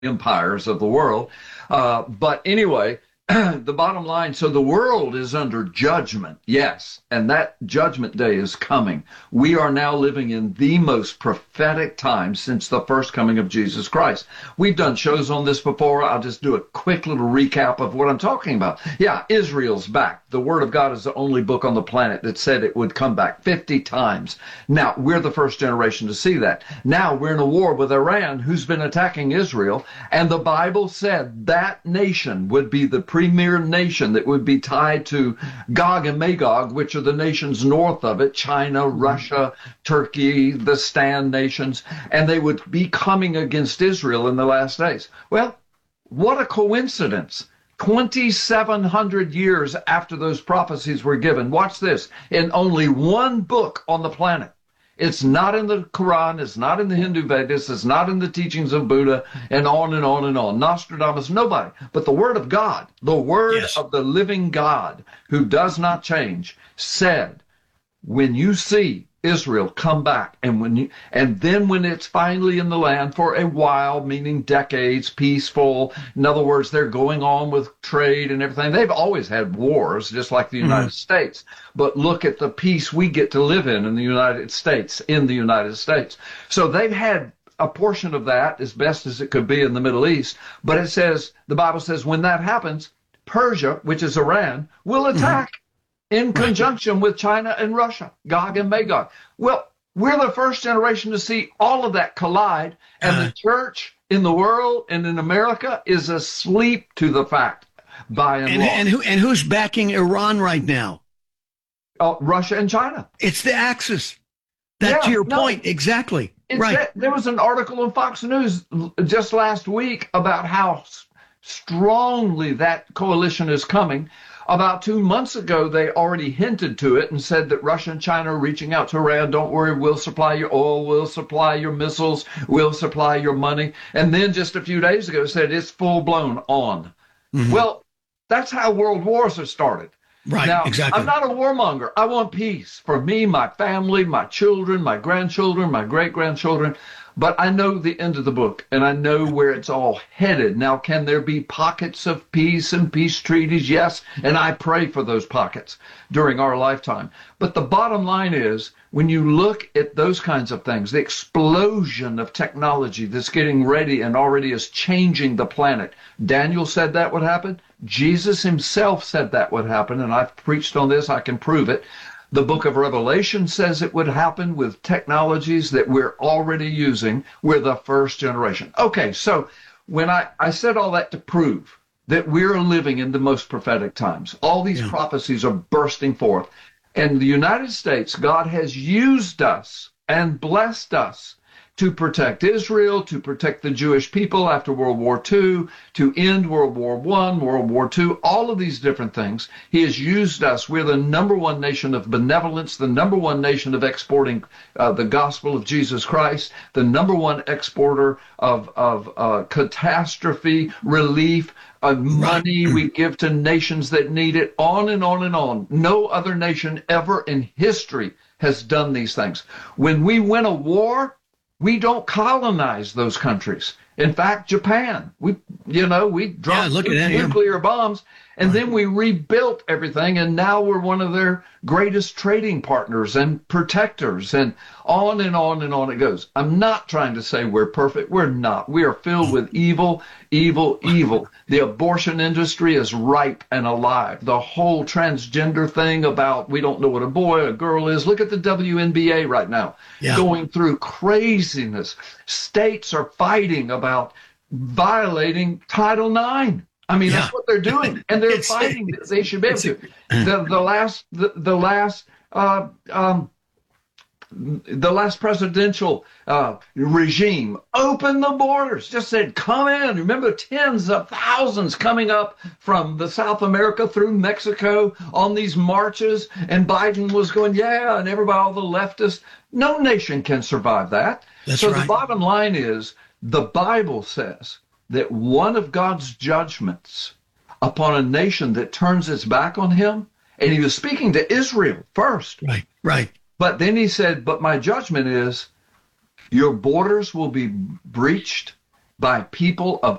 empires of the world. But anyway, the bottom line, so the world is under judgment, yes, and that judgment day is coming. We are now living in the most prophetic time since the first coming of Jesus Christ. We've done shows on this before. I'll just do a quick little recap of what I'm talking about. Yeah, Israel's back. The Word of God is the only book on the planet that said it would come back 50 times. Now, we're the first generation to see that. Now, we're in a war with Iran, who's been attacking Israel, and the Bible said that nation would be the premier nation that would be tied to Gog and Magog, which are the nations north of it, China, Russia, Turkey, the Stan nations, and they would be coming against Israel in the last days. Well, what a coincidence. 2,700 years after those prophecies were given, watch this, in only one book on the planet. It's not in the Quran, it's not in the Hindu Vedas, it's not in the teachings of Buddha, and on and on and on. Nostradamus, nobody. But the Word of God, the Word of the living God, who does not change, said, when you see Israel come back, and then when it's finally in the land for a while, meaning decades, peaceful, in other words, they're going on with trade and everything. They've always had wars, just like the United States. But look at the peace we get to live in the United States, So they've had a portion of that as best as it could be in the Middle East. But it says, the Bible says, when that happens, Persia, which is Iran, will attack. In conjunction with China and Russia, Gog and Magog. Well, we're the first generation to see all of that collide, and the church in the world and in America is asleep to the fact, by and large. And who's backing Iran right now? Russia and China. It's the Axis. That's your point. Exactly. There was an article on Fox News just last week about how strongly that coalition is coming. About 2 months ago, they already hinted to it and said that Russia and China are reaching out to Iran. Don't worry, we'll supply your oil, we'll supply your missiles, we'll supply your money. And then just a few days ago said it's full blown on. Well, that's how world wars are started. Right, now, exactly. I'm not a warmonger. I want peace for me, my family, my children, my grandchildren, my great-grandchildren. But I know the end of the book, and I know where it's all headed. Now, can there be pockets of peace and peace treaties? Yes, and I pray for those pockets during our lifetime. But the bottom line is, when you look at those kinds of things, the explosion of technology that's getting ready and already is changing the planet. Daniel said that would happen. Jesus himself said that would happen, and I've preached on this. I can prove it. The book of Revelation says it would happen with technologies that we're already using. We're the first generation. Okay, so when I said all that to prove that we're living in the most prophetic times, all these prophecies are bursting forth. And the United States, God has used us and blessed us to protect Israel, to protect the Jewish people after World War II, to end World War I, World War II, all of these different things. He has used us. We're the number one nation of benevolence, the number one nation of exporting the gospel of Jesus Christ, the number one exporter of catastrophe relief, money we give to nations that need it, on and on and on. No other nation ever in history has done these things. When we win a war, we don't colonize those countries. In fact, Japan, we dropped nuclear bombs, and then we rebuilt everything, and now we're one of their greatest trading partners and protectors, and on and on and on it goes. I'm not trying to say we're perfect. We're not. We are filled with evil, evil, evil. The abortion industry is ripe and alive. The whole transgender thing about we don't know what a boy or a girl is. Look at the WNBA right now, going through craziness. States are fighting about violating Title IX. I mean, that's what they're doing, and they're fighting. They should be able to. The last presidential regime opened the borders, just said, come in. Remember, tens of thousands coming up from the South America through Mexico on these marches, and Biden was going, and everybody, all the leftists. No nation can survive that. The bottom line is, the Bible says that one of God's judgments upon a nation that turns its back on him, and he was speaking to Israel first. Right. But then he said, but my judgment is your borders will be breached, by people of